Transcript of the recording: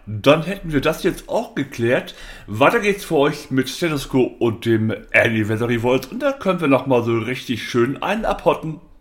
dann hätten wir das jetzt auch geklärt. Weiter geht's für euch mit Status Quo und dem Anniversary Vault und da können wir nochmal so richtig schön einen abhotten.